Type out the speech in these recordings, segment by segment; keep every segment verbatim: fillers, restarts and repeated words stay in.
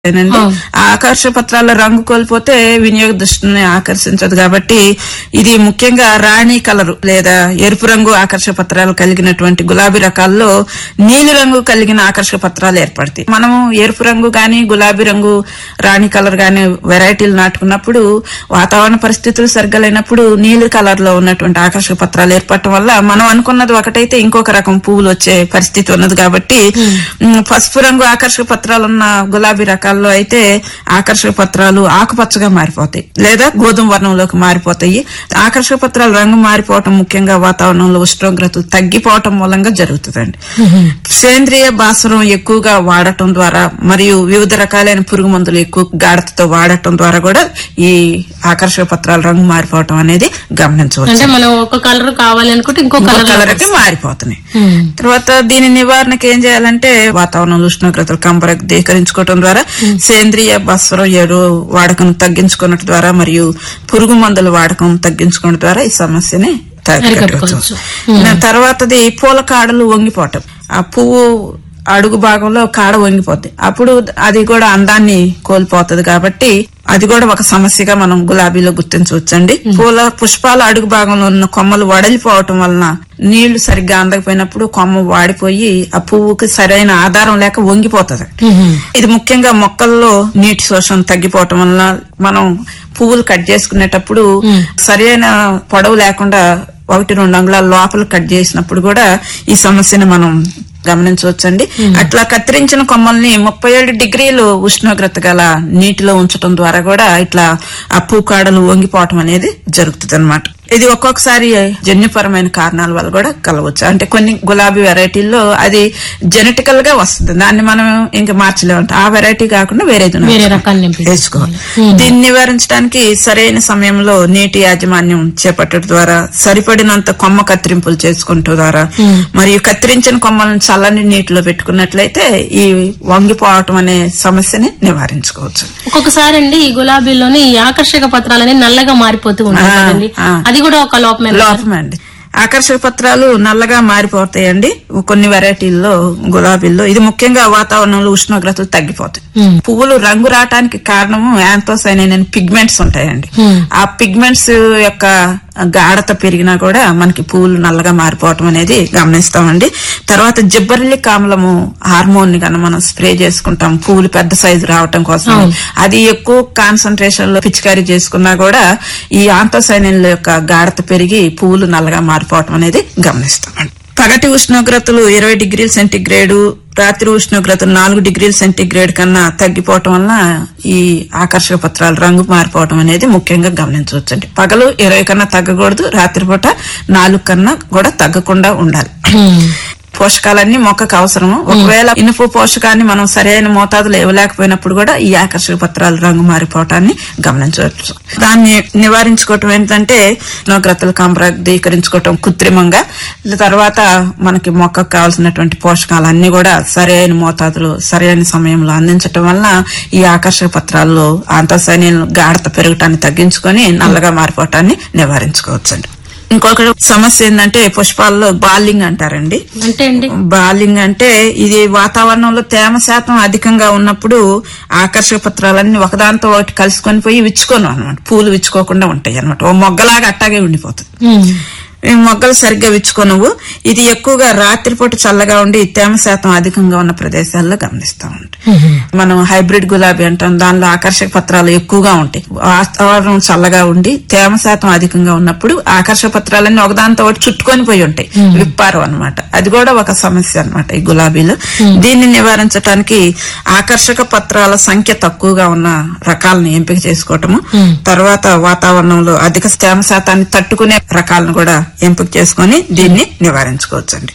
ఆకర్ష పత్రాల రంగు కోల్పోతే వినియోగ దృష్టిని ఆకర్షించదు కాబట్టి ఇది ముఖ్యంగా రాణి కలరు లేదా ఎరుపు రంగు ఆకర్ష పత్రాలు కలిగినటువంటి గులాబీ రకాల్లో నీలి రంగు కలిగిన ఆకర్షక పత్రాలు ఏర్పడతాయి. మనము ఎరుపు రంగు గాని గులాబీ రంగు రాణి కలర్ గాని వెరైటీలు నాటుకున్నప్పుడు వాతావరణ పరిస్థితులు సరిగ్గా లేనప్పుడు నీలి కలర్ లో ఉన్నటువంటి ఆకర్షక పత్రాలు ఏర్పడటం వల్ల మనం అనుకున్నది ఒకటైతే ఇంకొక రకం పువ్వులు వచ్చే పరిస్థితి ఉన్నది కాబట్టి పసుపు రంగు ఆకర్షక పత్రాలు ఉన్న గులాబీ రకాలు అయితే ఆకర్షక పత్రాలు ఆకుపచ్చగా మారిపోతాయి లేదా గోధుమ వర్ణంలోకి మారిపోతాయి. ఆకర్షక పత్రాలు రంగు మారిపోవటం ముఖ్యంగా వాతావరణంలో ఉష్ణోగ్రతలు తగ్గిపోవటం మూలంగా జరుగుతుందండి. సేంద్రియ భాస్వరం ఎక్కువగా వాడటం ద్వారా మరియు వివిధ రకాలైన పురుగు మందులు ఎక్కువ గాఢతతో వాడటం ద్వారా కూడా ఈ ఆకర్షక పత్రాలు రంగు మారిపోవటం అనేది గమనించవచ్చు. అంటే మనం ఒక కలర్ కావాలనుకుంటే ఇంకో కలర్ కి మారిపోతున్నాయి. తర్వాత దీని నివారణకు ఏం చేయాలంటే వాతావరణంలో ఉష్ణోగ్రతలు కంపరీకరించుకోవడం ద్వారా సేంద్రియ భాస్వరం ఎరువు వాడకం తగ్గించుకోవడం ద్వారా మరియు పురుగు మందుల వాడకం తగ్గించుకోవడం ద్వారా ఈ సమస్యని తగ్గించవచ్చు. తర్వాతది పూల కాడలు వంగిపోవటం. ఆ పువ్వు అడుగు భాగంలో కాడ వంగిపోద్ది, అప్పుడు అది కూడా అందాన్ని కోల్పోతుంది కాబట్టి అది కూడా ఒక సమస్యగా మనం గులాబీలో గుర్తించవచ్చండి. పూల పుష్పాల అడుగు భాగంలో ఉన్న కొమ్మలు వడలిపోవటం వలన నీళ్లు సరిగ్గా అందకపోయినప్పుడు కొమ్మ వాడిపోయి ఆ పువ్వుకి సరైన ఆధారం లేక వంగిపోతుంది. ఇది ముఖ్యంగా మొక్కల్లో నీటి శోషణ తగ్గిపోవటం వలన మనం పువ్వులు కట్ చేసుకునేటప్పుడు సరైన పొడవు లేకుండా ఒకటి రెండు అంగుళాల లోపల కట్ చేసినప్పుడు కూడా ఈ సమస్యను మనం గమనించవచ్చండి. అట్లా కత్తిరించిన కొమ్మల్ని ముప్పై ఏడు డిగ్రీలు ఉష్ణోగ్రత గల నీటిలో ఉంచడం ద్వారా కూడా ఇట్లా ఆ పూకాడలు వంగిపోవటం అనేది జరుగుతుంది అన్నమాట. ఇది ఒక్కొక్కసారి జన్యుపరమైన కారణాల వల్ల కూడా కలవచ్చు. అంటే కొన్ని గులాబీ వెరైటీల్లో అది జెనెటికల్ గా వస్తుంది, దాన్ని మనం ఇంకా మార్చలేమంట. ఆ వెరైటీ కాకుండా వేరేది వేసుకోవాలి. దీన్ని నివారించడానికి సరైన సమయంలో నీటి యాజమాన్యం చేపట్టడం ద్వారా సరిపడినంత కొమ్మ కత్తిరింపులు చేసుకుంటూ ద్వారా మరియు కత్తిరించిన కొమ్మలను చల్లని నీటిలో పెట్టుకున్నట్లయితే ఈ వంగిపోవటం అనే సమస్యని నివారించుకోవచ్చు. ఒక్కొక్కసారి అండి ఈ గులాబీలోని ఆకర్షక పత్రాలని నల్లగా మారిపోతూ ఉంటాయి, అది కూడా ఒక లోపమే లోపమే అండి. ఆకర్షక పత్రాలు నల్లగా మారిపోతాయండి కొన్ని వెరైటీల్లో గులాబీల్లో. ఇది ముఖ్యంగా వాతావరణంలో ఉష్ణోగ్రతలు తగ్గిపోతాయి. పువ్వులు రంగు రావటానికి కారణము యాంథోసైనిన్ అనే పిగ్మెంట్స్ ఉంటాయండి. ఆ పిగ్మెంట్స్ యొక్క గాఢత పెరిగినా కూడా మనకి పువ్వులు నల్లగా మారిపోవటం అనేది గమనిస్తామండి. తర్వాత జిబ్బరెల్లిక్ ఆమ్లము హార్మోన్ ని కన్నా మనం స్ప్రే చేసుకుంటాం పువ్వులు పెద్ద సైజు రావటం కోసం. అది ఎక్కువ కాన్సన్ట్రేషన్ లో పిచికారీ చేసుకున్నా కూడా ఈ యాంథోసైనిన్ యొక్క గాఢత పెరిగి పువ్వులు నల్లగా మారిపోవటం అనేది గమనిస్తామండి. పగటి ఉష్ణోగ్రతలు ఇరవై డిగ్రీల సెంటీగ్రేడు, రాత్రి ఉష్ణోగ్రతలు నాలుగు డిగ్రీల సెంటీగ్రేడ్ కన్నా తగ్గిపోవటం వలన ఈ ఆకర్షక పత్రాలు రంగు మారిపోవటం అనేది ముఖ్యంగా గమనించవచ్చండి. పగలు ఇరవై కన్నా తగ్గకూడదు, రాత్రిపూట నాలుగు కన్నా కూడా తగ్గకుండా ఉండాలి. పోషకాలన్నీ మొక్కకు అవసరము. ఒకవేళ ఇనుపు పోషకాన్ని మనం సరైన మోతాదులో ఇవ్వలేకపోయినప్పుడు కూడా ఈ ఆకర్షక పత్రాలు రంగు మారిపోవటాన్ని గమనించవచ్చు. దాన్ని నివారించుకోవటం ఏంటంటే ఉష్ణోగ్రతలు క్రమబద్ధీకరించుకోవటం కృత్రిమంగా, తర్వాత మనకి మొక్కకు కావాల్సినటువంటి పోషకాలన్నీ కూడా సరైన మోతాదులో సరైన సమయంలో అందించటం వలన ఈ ఆకర్షక పత్రాల్లో యాంథోసైనిన్ గాఢత పెరగటాన్ని తగ్గించుకొని నల్లగా మారిపోవటాన్ని నివారించుకోవచ్చండి. ఇంకొక సమస్య ఏంటంటే పుష్పాల్లో బాలింగ్ అంటారండి. అంటే బాలింగ్ అంటే ఇది వాతావరణంలో తేమ శాతం అధికంగా ఉన్నప్పుడు ఆకర్షక పత్రాలన్నీ ఒకదాంతో ఒకటి కలుసుకొని పోయి విచ్చుకోను అనమాట, పూలు విచ్చుకోకుండా ఉంటాయి అనమాట. ఓ మొగ్గలాగా అట్టాగే ఉండిపోతుంది. మొగ్గలు సరిగ్గా విచ్చుకోనవు. ఇది ఎక్కువగా రాత్రిపూట చల్లగా ఉండి తేమ శాతం అధికంగా ఉన్న ప్రదేశాల్లో గమనిస్తా ఉంటాయి. మనం హైబ్రిడ్ గులాబీ అంటాం, దానిలో ఆకర్షక పత్రాలు ఎక్కువగా ఉంటాయి. వాతావరణం చల్లగా ఉండి తేమ శాతం అధికంగా ఉన్నప్పుడు ఆకర్షక పత్రాలన్నీ ఒకదాంతో ఒకటి చుట్టుకొని పోయి ఉంటాయి, విప్పారు అనమాట. అది కూడా ఒక సమస్య అనమాట ఈ గులాబీలో. దీన్ని నివారించడానికి ఆకర్షక పత్రాల సంఖ్య తక్కువగా ఉన్న రకాలను ఎంపిక చేసుకోవటము, తర్వాత వాతావరణంలో అధిక తేమ శాతాన్ని తట్టుకునే రకాలను కూడా ఎంపిక చేసుకుని దీన్ని నివారించుకోవచ్చండి.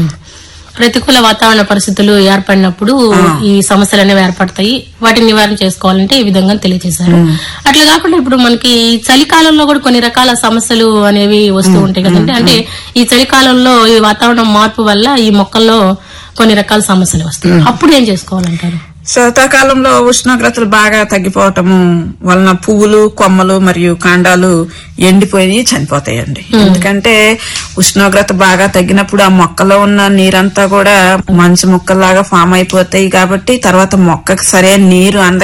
ప్రతికూల వాతావరణ పరిస్థితులు ఏర్పడినప్పుడు ఈ సమస్యలు అనేవి ఏర్పడతాయి. వాటిని నివారణ చేసుకోవాలంటే ఈ విధంగా తెలియజేశారు. అట్లా కాకుండా ఇప్పుడు మనకి చలికాలంలో కూడా కొన్ని రకాల సమస్యలు అనేవి వస్తూ ఉంటాయి కదండి. అంటే ఈ చలికాలంలో ఈ వాతావరణం మార్పు వల్ల ఈ మొక్కల్లో కొన్ని రకాల సమస్యలు వస్తాయి, అప్పుడు ఏం చేసుకోవాలంటారు? శీతాకాలంలో ఉష్ణోగ్రతలు బాగా తగ్గిపోవటము వలన పువ్వులు, కొమ్మలు మరియు కాండాలు ఎండిపోయి చనిపోతాయండి. ఎందుకంటే ఉష్ణోగ్రత బాగా తగ్గినప్పుడు ఆ మొక్కలో ఉన్న నీరంతా కూడా మంచు మొక్కలాగా ఫామ్ అయిపోతాయి కాబట్టి తర్వాత మొక్కకి సరైన నీరు అంద